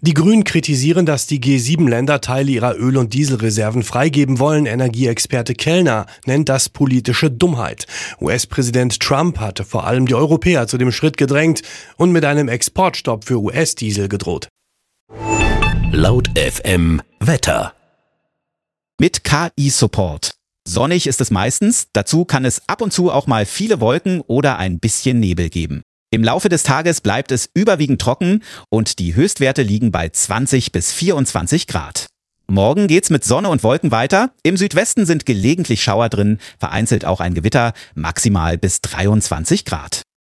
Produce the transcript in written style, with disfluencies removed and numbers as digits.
Die Grünen kritisieren, dass die G7-Länder Teile ihrer Öl- und Dieselreserven freigeben wollen. Energieexperte Kellner nennt das politische Dummheit. US-Präsident Trump hatte vor allem die Europäer zu dem Schritt gedrängt und mit einem Exportstopp für US-Diesel gedroht. Laut FM Wetter. Mit KI-Support. Sonnig ist es meistens, dazu kann es ab und zu auch mal viele Wolken oder ein bisschen Nebel geben. Im Laufe des Tages bleibt es überwiegend trocken und die Höchstwerte liegen bei 20 bis 24 Grad. Morgen geht's mit Sonne und Wolken weiter. Im Südwesten sind gelegentlich Schauer drin, vereinzelt auch ein Gewitter, maximal bis 23 Grad.